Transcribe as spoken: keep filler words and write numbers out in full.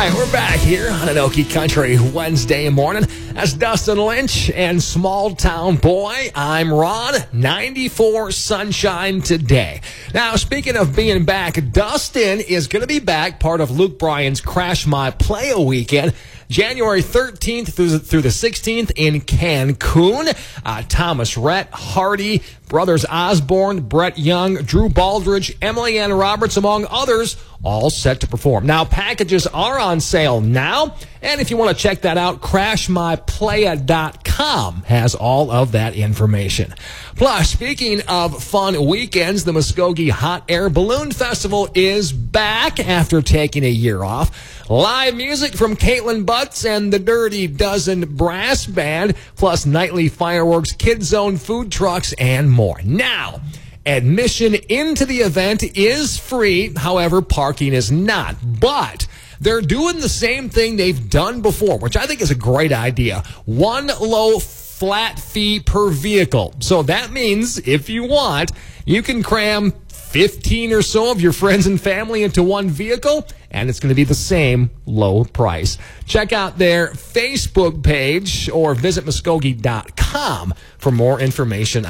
right, we're back here on Anoki Country Wednesday morning. That's Dustin Lynch and Small Town Boy. I'm Ron, ninety-four sunshine today. Now, speaking of being back, Dustin is going to be back, part of Luke Bryan's Crash My Playa weekend, January thirteenth through the, through the sixteenth in Cancun. Uh, Thomas Rhett, Hardy, Brothers Osborne, Brett Young, Drew Baldridge, Emily Ann Roberts, among others, all set to perform. Now, packages are on sale now, and if you want to check that out, crash my playa dot com has all of that information. Plus, speaking of fun weekends, the Muskogee Hot Air Balloon Festival is back after taking a year off. Live music from Caitlin Butts and the Dirty Dozen Brass Band, plus nightly fireworks, Kid Zone food trucks, and more. Now, admission into the event is free. However, parking is not. But they're doing the same thing they've done before, which I think is a great idea. One low flat fee per vehicle. So that means if you want, you can cram fifteen or so of your friends and family into one vehicle, and it's going to be the same low price. Check out their Facebook page or visit muskogee dot com for more information